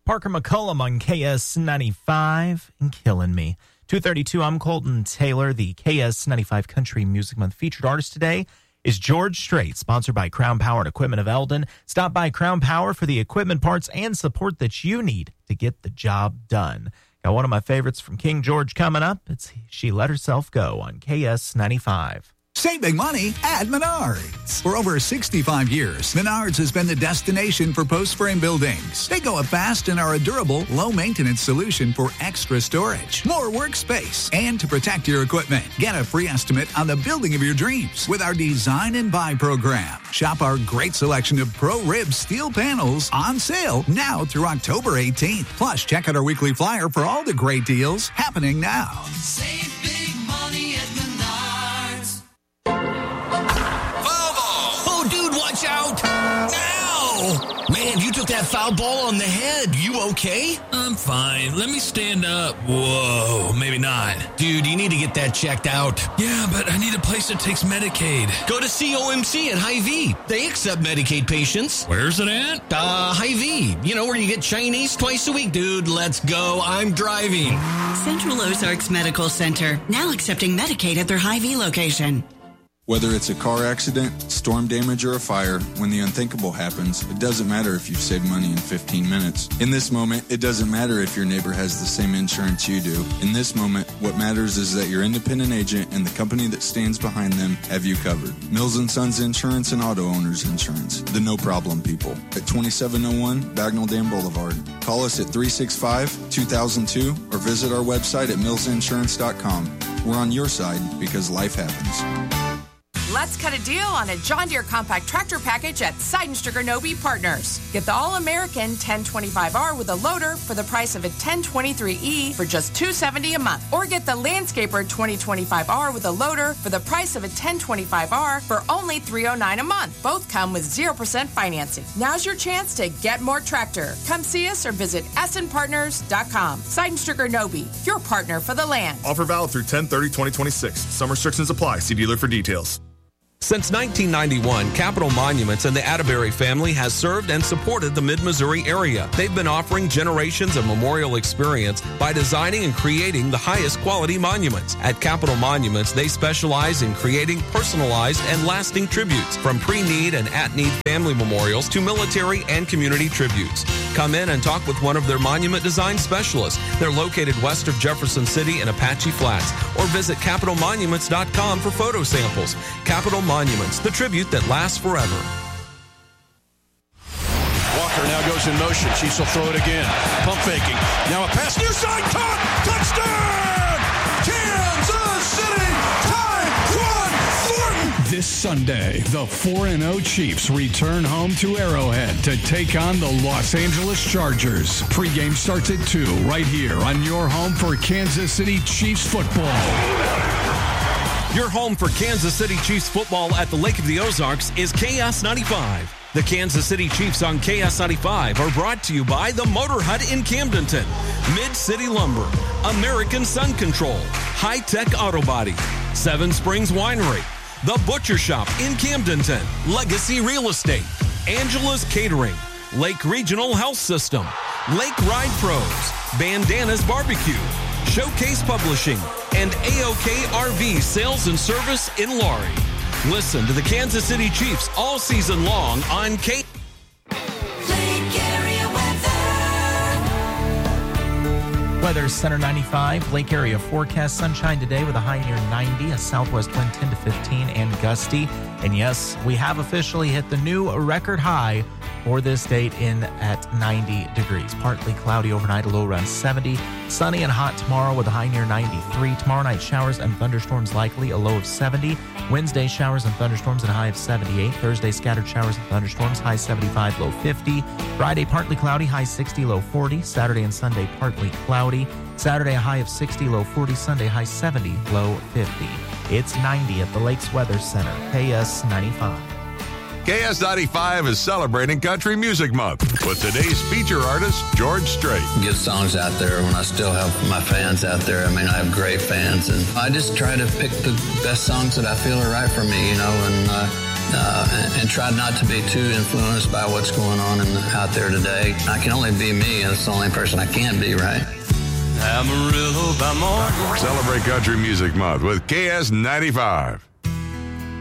Parker McCollum on KS95 and Killing Me. 2:32, I'm Colton Taylor. The KS95 Country Music Month featured artist today is George Strait, sponsored by Crown Power and Equipment of Eldon. Stop by Crown Power for the equipment, parts, and support that you need to get the job done. Got one of my favorites from King George coming up. It's She Let Herself Go on KS95. Saving money at Menards. For over 65 years, Menards has been the destination for post-frame buildings. They go up fast and are a durable, low-maintenance solution for extra storage, more workspace, and to protect your equipment. Get a free estimate on the building of your dreams with our Design and Buy program. Shop our great selection of Pro-Rib steel panels on sale now through October 18th. Plus, check out our weekly flyer for all the great deals happening now. Save big money at Menards. Watch out! Ow! Man, you took that foul ball on the head. You okay? I'm fine. Let me stand up. Whoa, maybe not. Dude, you need to get that checked out. Yeah, but I need a place that takes Medicaid. Go to COMC at Hy-Vee. They accept Medicaid patients. Where's it at? Hy-Vee. You know, where you get Chinese twice a week. Dude, let's go. I'm driving. Central Ozarks Medical Center, now accepting Medicaid at their Hy-Vee location. Whether it's a car accident, storm damage, or a fire, when the unthinkable happens, it doesn't matter if you've saved money in 15 minutes. In this moment, it doesn't matter if your neighbor has the same insurance you do. In this moment, what matters is that your independent agent and the company that stands behind them have you covered. Mills & Sons Insurance and Auto Owners Insurance. The no-problem people. At 2701 Bagnell Dam Boulevard. Call us at 365-2002 or visit our website at millsinsurance.com. We're on your side because life happens. Let's cut a deal on a John Deere compact tractor package at Seidenstricker Nobe Partners. Get the All-American 1025R with a loader for the price of a 1023E for just $270 a month. Or get the Landscaper 2025R with a loader for the price of a 1025R for only $309 a month. Both come with 0% financing. Now's your chance to get more tractor. Come see us or visit snpartners.com. Seidenstricker Nobe, your partner for the land. Offer valid through 10/30/2026. Some restrictions apply. See dealer for details. Since 1991, Capital Monuments and the Atterbury family has served and supported the Mid-Missouri area. They've been offering generations of memorial experience by designing and creating the highest quality monuments. At Capital Monuments, they specialize in creating personalized and lasting tributes, from pre-need and at-need family memorials to military and community tributes. Come in and talk with one of their monument design specialists. They're located west of Jefferson City in Apache Flats, or visit capitalmonuments.com for photo samples. Capital Monuments, the tribute that lasts forever. Walker now goes in motion. Chiefs will throw it again. Pump faking. Now a pass near side. Caught. Touchdown! Kansas City. Ty Thornton. This Sunday, the 4-0 Chiefs return home to Arrowhead to take on the Los Angeles Chargers. Pre-game starts at 2 right here on your home for Kansas City Chiefs football. Your home for Kansas City Chiefs football at the Lake of the Ozarks is KS95. The Kansas City Chiefs on KS95 are brought to you by the Motor Hut in Camdenton, Mid-City Lumber, American Sun Control, High Tech Auto Body, Seven Springs Winery, The Butcher Shop in Camdenton, Legacy Real Estate, Angela's Catering, Lake Regional Health System, Lake Ride Pros, Bandanas Barbecue, Showcase Publishing, and AOK RV Sales and Service in Laurie. Listen to the Kansas City Chiefs all season long on K. Lake Area weather. Weather Center 95, Lake Area forecast sunshine today with a high near 90, a southwest wind 10 to 15 and gusty. And yes, we have officially hit the new record high for this date in at 90 degrees. Partly cloudy overnight, a low around 70. Sunny and hot tomorrow with a high near 93. Tomorrow night, showers and thunderstorms likely, a low of 70. Wednesday, showers and thunderstorms and a high of 78. Thursday, scattered showers and thunderstorms, high 75, low 50. Friday, partly cloudy, high 60, low 40. Saturday and Sunday, partly cloudy. Saturday, a high of 60, low 40. Sunday, high 70, low 50. It's 90 at the Lakes Weather Center, KS95. KS95 is celebrating Country Music Month with today's feature artist, George Strait. Get songs out there when I still have my fans out there. I mean, I have great fans, and I just try to pick the best songs that I feel are right for me, you know, and and try not to be too influenced by what's going on out there today. I can only be me. That's the only person I can be, right? Amarillo by morning. Celebrate Country Music Month with KS95.